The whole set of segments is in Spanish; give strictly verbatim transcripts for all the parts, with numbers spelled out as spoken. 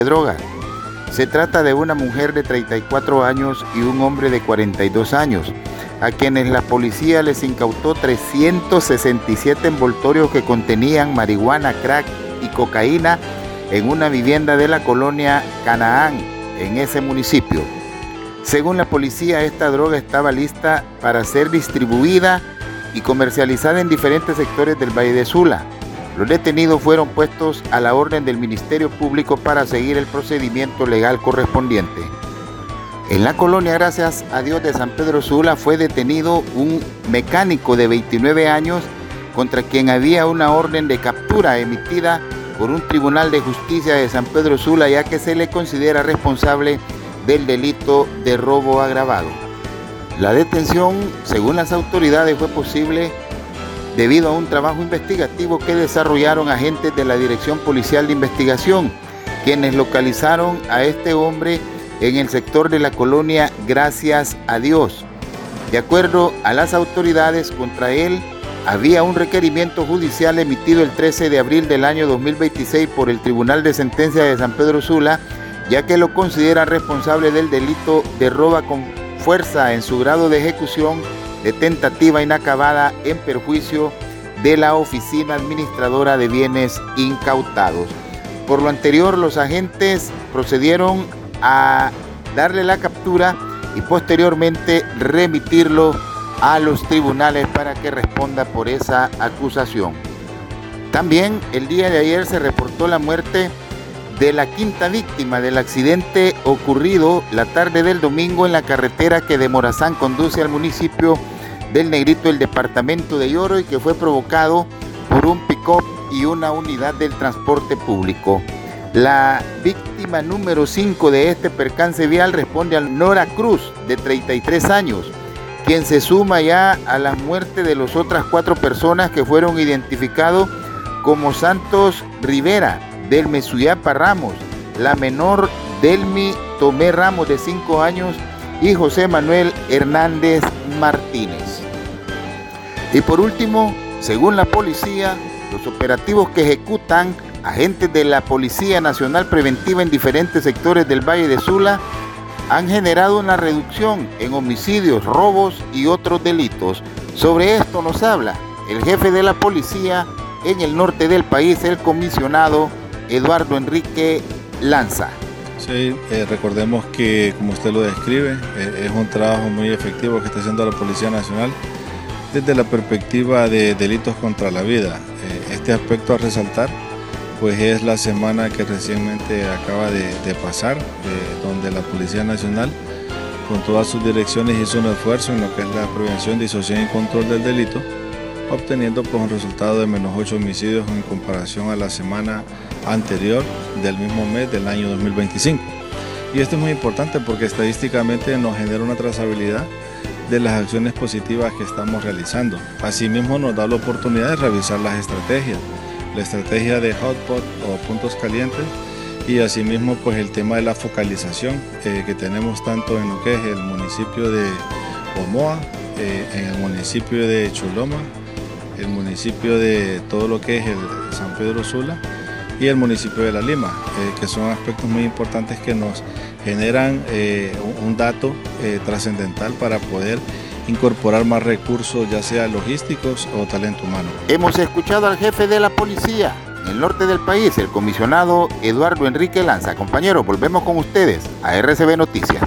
de droga. Se trata de una mujer de treinta y cuatro años y un hombre de cuarenta y dos años, a quienes la policía les incautó trescientos sesenta y siete envoltorios que contenían marihuana, crack y cocaína en una vivienda de la colonia Canaán, en ese municipio. Según la policía, esta droga estaba lista para ser distribuida y comercializada en diferentes sectores del Valle de Sula. Los detenidos fueron puestos a la orden del Ministerio Público para seguir el procedimiento legal correspondiente. En la colonia, gracias a Dios, de San Pedro Sula fue detenido un mecánico de veintinueve años contra quien había una orden de captura emitida por un tribunal de justicia de San Pedro Sula, ya que se le considera responsable del delito de robo agravado. La detención, según las autoridades, fue posible debido a un trabajo investigativo que desarrollaron agentes de la Dirección Policial de Investigación, quienes localizaron a este hombre en el sector de la colonia Gracias a Dios. De acuerdo a las autoridades, contra él había un requerimiento judicial emitido el trece de abril del año dos mil veintiséis por el Tribunal de Sentencia de San Pedro Sula, ya que lo considera responsable del delito de robo con fuerza en su grado de ejecución de tentativa inacabada en perjuicio de la oficina administradora de bienes incautados. Por lo anterior, los agentes procedieron a darle la captura y posteriormente remitirlo a los tribunales para que responda por esa acusación. También el día de ayer se reportó la muerte de la quinta víctima del accidente ocurrido la tarde del domingo en la carretera que de Morazán conduce al municipio del Negrito, el departamento de Lloro, y que fue provocado por un pick-up y una unidad del transporte público. La víctima número cinco de este percance vial responde a Nora Cruz, de treinta y tres años, quien se suma ya a la muerte de las otras cuatro personas que fueron identificados como Santos Rivera, del Mesuyapa Ramos, la menor Delmi Tomé Ramos, de cinco años, y José Manuel Hernández Martínez. Y por último, según la policía, los operativos que ejecutan agentes de la Policía Nacional Preventiva en diferentes sectores del Valle de Sula han generado una reducción en homicidios, robos y otros delitos. Sobre esto nos habla el jefe de la policía en el norte del país, el comisionado Eduardo Enrique Lanza. Sí, eh, recordemos que, como usted lo describe, eh, es un trabajo muy efectivo que está haciendo la Policía Nacional desde la perspectiva de delitos contra la vida. Eh, este aspecto a resaltar, pues es la semana que recientemente acaba de, de pasar, eh, donde la Policía Nacional, con todas sus direcciones, hizo un esfuerzo en lo que es la prevención, disociación y control del delito, obteniendo pues un resultado de menos ocho homicidios en comparación a la semana anterior del mismo mes del año dos mil veinticinco. Y esto es muy importante porque estadísticamente nos genera una trazabilidad de las acciones positivas que estamos realizando. Asimismo nos da la oportunidad de revisar las estrategias, la estrategia de hotspot o puntos calientes, y asimismo pues el tema de la focalización eh, que tenemos tanto en lo que es el municipio de Omoa, eh, en el municipio de Choloma, el municipio de todo lo que es el San Pedro Sula y el municipio de La Lima, eh, que son aspectos muy importantes que nos generan eh, un dato eh, trascendental para poder incorporar más recursos, ya sea logísticos o talento humano. Hemos escuchado al jefe de la policía en el norte del país, el comisionado Eduardo Enrique Lanza. Compañeros, volvemos con ustedes a R C B Noticias.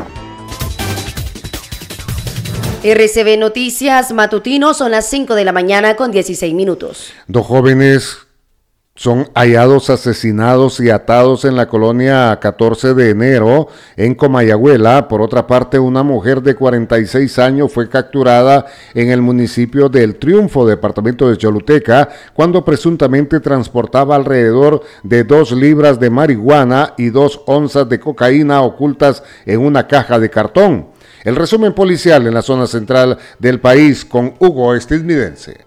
R C B Noticias Matutino, son las cinco de la mañana con dieciséis minutos. Dos jóvenes son hallados asesinados y atados en la colonia catorce de enero en Comayagüela. Por otra parte, una mujer de cuarenta y seis años fue capturada en el municipio del Triunfo, departamento de Choluteca, cuando presuntamente transportaba alrededor de dos libras de marihuana y dos onzas de cocaína ocultas en una caja de cartón. El resumen policial en la zona central del país con Hugo Estiglidense.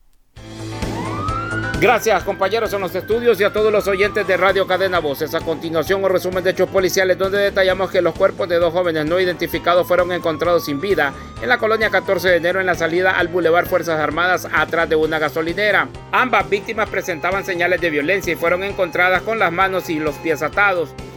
Gracias, compañeros en los estudios y a todos los oyentes de Radio Cadena Voces. A continuación, un resumen de hechos policiales donde detallamos que los cuerpos de dos jóvenes no identificados fueron encontrados sin vida en la colonia catorce de enero en la salida al Boulevard Fuerzas Armadas atrás de una gasolinera. Ambas víctimas presentaban señales de violencia y fueron encontradas con las manos y los pies atados.